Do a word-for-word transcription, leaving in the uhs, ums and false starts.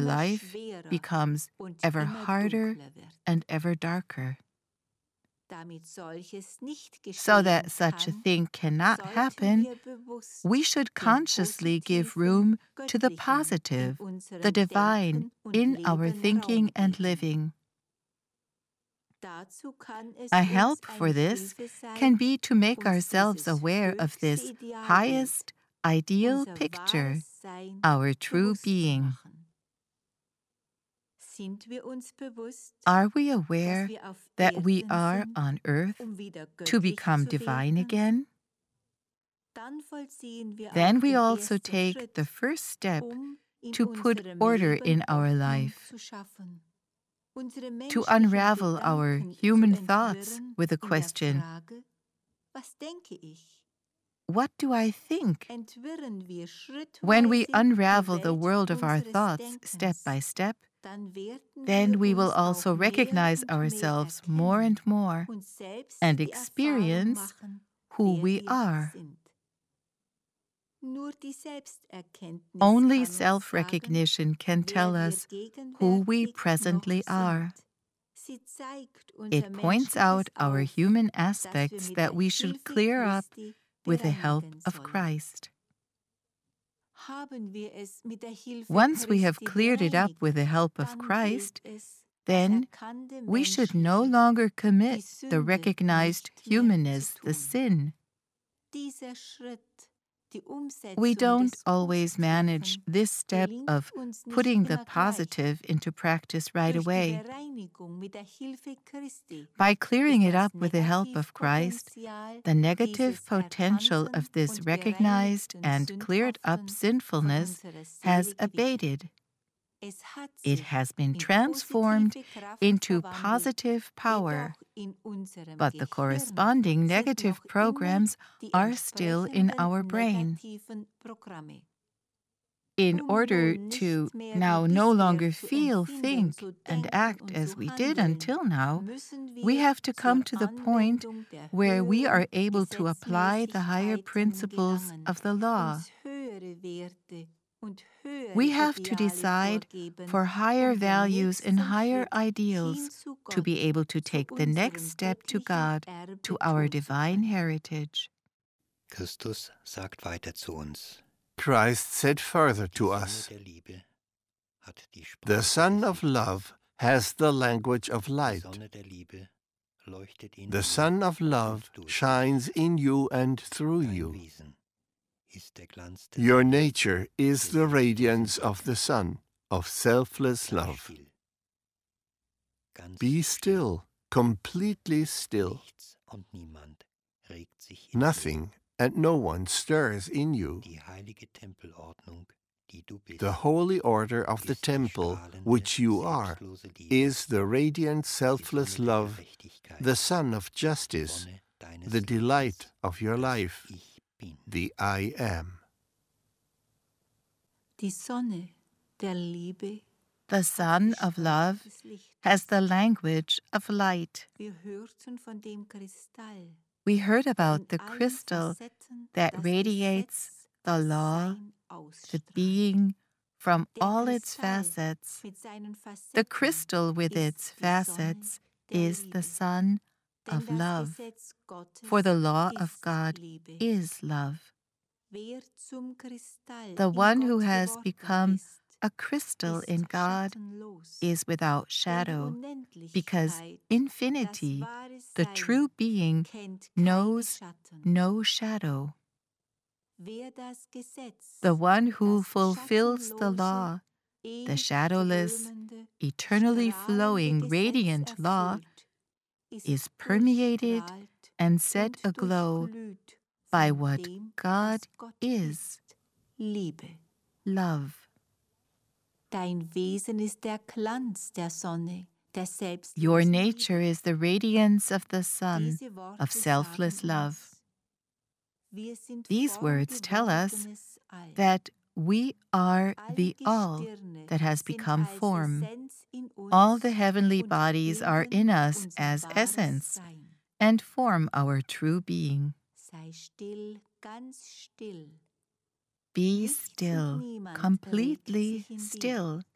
life becomes ever harder and ever darker. So that such a thing cannot happen, we should consciously give room to the positive, the divine, in our thinking and living. A help for this can be to make ourselves aware of this highest, ideal picture, our true being. Are we aware that we are on earth to become divine again? Then we also take the first step to put order in our life, to unravel our human thoughts with the question, what do I think? When we unravel the world of our thoughts step by step, then we will also recognize ourselves more and more and experience who we are. Only self-recognition can tell us who we presently are. It points out our human aspects that we should clear up with the help of Christ. Once we have cleared it up with the help of Christ, then we should no longer commit the recognized humanness, the sin. We don't always manage this step of putting the positive into practice right away. By clearing it up with the help of Christ, the negative potential of this recognized and cleared up sinfulness has abated. It has been transformed into positive power, but the corresponding negative programs are still in our brain. In order to now no longer feel, think, and act as we did until now, we have to come to the point where we are able to apply the higher principles of the law. We have to decide for higher values and higher ideals to be able to take the next step to God, to our divine heritage. Christus sagt weiter zu uns. Christ said further to us, the Son of Love has the language of light. The Son of Love shines in you and through you. Your nature is the radiance of the sun, of selfless love. Be still, completely still. Nothing and no one stirs in you. The holy order of the temple, which you are, is the radiant, selfless love, the sun of justice, the delight of your life, the I Am. The Son of Love has the language of light. We heard about the crystal that radiates the law, the being, from all its facets. The crystal with its facets is the Son of Love, for the law of God is love. The one who has become a crystal in God is without shadow, because infinity, the true being, knows no shadow. The one who fulfills the law, the shadowless, eternally flowing, radiant law, is permeated and set aglow by what God is, love. Your nature is the radiance of the sun, of selfless love. These words tell us that we are the all that has become form. All the heavenly bodies are in us as essence and form our true being. Be still, completely still,